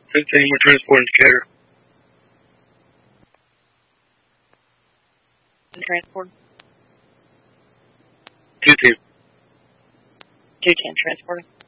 15, we're transporting to Decatur. Transport. 210. 210 transporting.